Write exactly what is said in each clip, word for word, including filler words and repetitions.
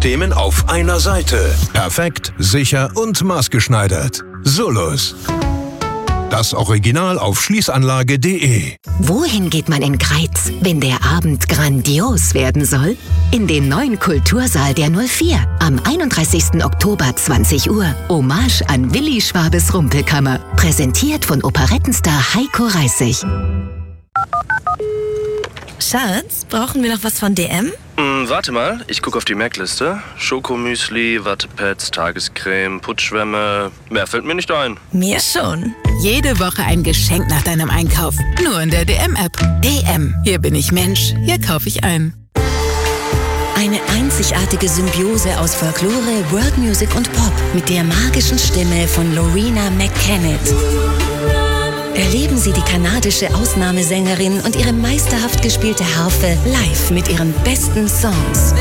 Themen auf einer Seite. Perfekt, sicher und maßgeschneidert. Solus. Das Original auf Schließanlage punkt de. Wohin geht man in Greiz, wenn der Abend grandios werden soll? In den neuen Kultursaal der null vier. Am einunddreißigsten Oktober zwanzig Uhr. Hommage an Willi Schwabes Rumpelkammer. Präsentiert von Operettenstar Heiko Reissig. Schatz, brauchen wir noch was von D M? Hm, warte mal, ich gucke auf die Merkliste. Schokomüsli, Wattepads, Tagescreme, Putzschwämme. Mehr fällt mir nicht ein. Mir schon. Jede Woche ein Geschenk nach deinem Einkauf. Nur in der D M-App. D M. Hier bin ich Mensch. Hier kaufe ich ein. Eine einzigartige Symbiose aus Folklore, World Music und Pop mit der magischen Stimme von Loreena McKennitt. Erleben Sie die kanadische Ausnahmesängerin und ihre meisterhaft gespielte Harfe live mit ihren besten Songs.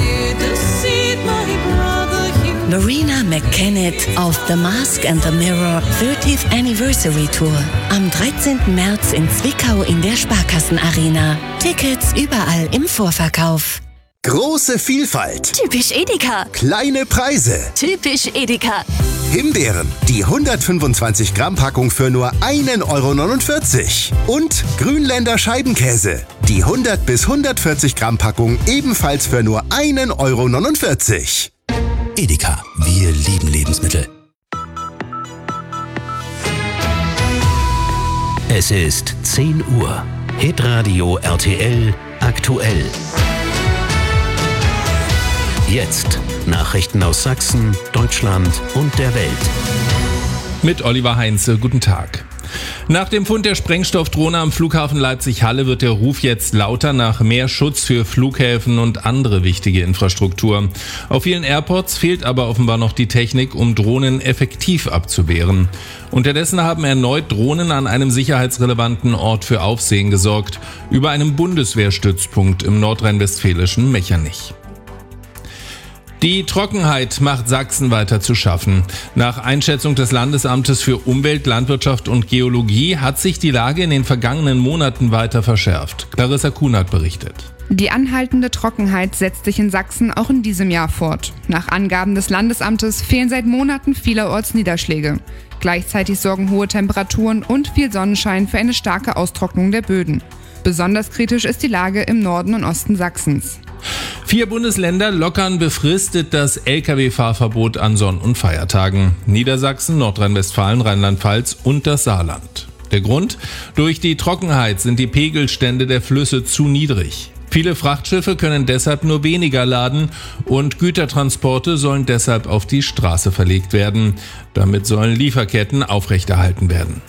Loreena McKennitt auf The Mask and the Mirror thirtieth Anniversary Tour. Am dreizehnten März in Zwickau in der Sparkassenarena. Tickets überall im Vorverkauf. Große Vielfalt. Typisch Edeka. Kleine Preise. Typisch Edeka. Himbeeren, die hundertfünfundzwanzig Gramm Packung für nur einen Euro neunundvierzig. Und Grünländer Scheibenkäse, die hundert bis hundertvierzig Gramm Packung ebenfalls für nur einen Euro neunundvierzig. Edeka, wir lieben Lebensmittel. Es ist zehn Uhr. Hitradio R T L aktuell. Jetzt Nachrichten aus Sachsen, Deutschland und der Welt. Mit Oliver Heinze, guten Tag. Nach dem Fund der Sprengstoffdrohne am Flughafen Leipzig-Halle wird der Ruf jetzt lauter nach mehr Schutz für Flughäfen und andere wichtige Infrastruktur. Auf vielen Airports fehlt aber offenbar noch die Technik, um Drohnen effektiv abzuwehren. Unterdessen haben erneut Drohnen an einem sicherheitsrelevanten Ort für Aufsehen gesorgt, über einem Bundeswehrstützpunkt im nordrhein-westfälischen Mechernich. Die Trockenheit macht Sachsen weiter zu schaffen. Nach Einschätzung des Landesamtes für Umwelt, Landwirtschaft und Geologie hat sich die Lage in den vergangenen Monaten weiter verschärft. Clarissa Kunert berichtet. Die anhaltende Trockenheit setzt sich in Sachsen auch in diesem Jahr fort. Nach Angaben des Landesamtes fehlen seit Monaten vielerorts Niederschläge. Gleichzeitig sorgen hohe Temperaturen und viel Sonnenschein für eine starke Austrocknung der Böden. Besonders kritisch ist die Lage im Norden und Osten Sachsens. Vier Bundesländer lockern befristet das L K W-Fahrverbot an Sonn- und Feiertagen. Niedersachsen, Nordrhein-Westfalen, Rheinland-Pfalz und das Saarland. Der Grund? Durch die Trockenheit sind die Pegelstände der Flüsse zu niedrig. Viele Frachtschiffe können deshalb nur weniger laden und Gütertransporte sollen deshalb auf die Straße verlegt werden. Damit sollen Lieferketten aufrechterhalten werden.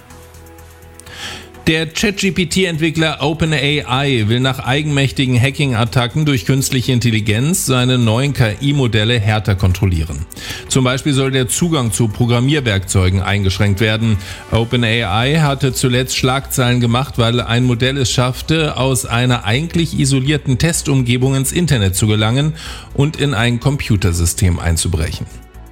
Der ChatGP T-Entwickler OpenAI will nach eigenmächtigen Hacking-Attacken durch künstliche Intelligenz seine neuen K I-Modelle härter kontrollieren. Zum Beispiel soll der Zugang zu Programmierwerkzeugen eingeschränkt werden. OpenAI hatte zuletzt Schlagzeilen gemacht, weil ein Modell es schaffte, aus einer eigentlich isolierten Testumgebung ins Internet zu gelangen und in ein Computersystem einzubrechen.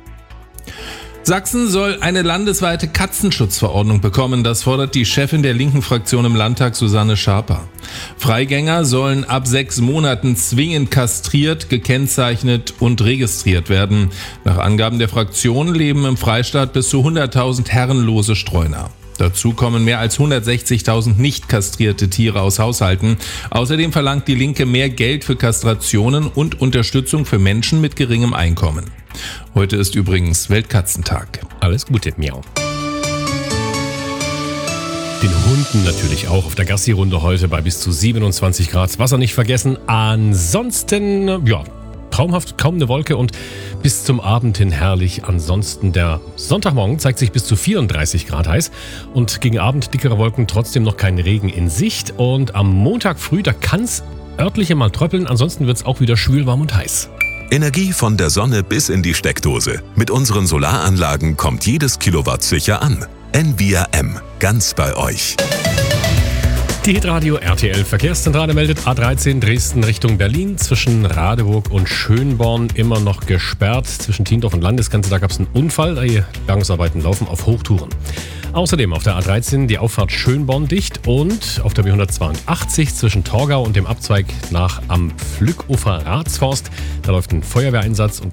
Sachsen soll eine landesweite Katzenschutzverordnung bekommen, das fordert die Chefin der linken Fraktion im Landtag, Susanne Schaper. Freigänger sollen ab sechs Monaten zwingend kastriert, gekennzeichnet und registriert werden. Nach Angaben der Fraktion leben im Freistaat bis zu hunderttausend herrenlose Streuner. Dazu kommen mehr als hundertsechzigtausend nicht kastrierte Tiere aus Haushalten. Außerdem verlangt die Linke mehr Geld für Kastrationen und Unterstützung für Menschen mit geringem Einkommen. Heute ist übrigens Weltkatzentag. Alles Gute, Miau. Den Hunden natürlich auch auf der Gassi-Runde heute bei bis zu siebenundzwanzig Grad. Wasser nicht vergessen. Ansonsten, ja, traumhaft, kaum eine Wolke und bis zum Abend hin herrlich. Ansonsten der Sonntagmorgen zeigt sich bis zu vierunddreißig Grad heiß und gegen Abend dickere Wolken, trotzdem noch kein Regen in Sicht. Und am Montag früh, da kann es örtlich mal tröppeln, ansonsten wird es auch wieder schwül, warm und heiß. Energie von der Sonne bis in die Steckdose. Mit unseren Solaranlagen kommt jedes Kilowatt sicher an. Envia M, ganz bei euch. Die Hitradio R T L Verkehrszentrale meldet A dreizehn Dresden Richtung Berlin zwischen Radeburg und Schönborn immer noch gesperrt. Zwischen Tiendorf und Landesgrenze, da gab es einen Unfall. Die Bergungsarbeiten laufen auf Hochtouren. Außerdem auf der A dreizehn die Auffahrt Schönborn dicht und auf der B hundertzweiundachtzig zwischen Torgau und dem Abzweig nach am Pflückufer Ratsforst. Da läuft ein Feuerwehreinsatz und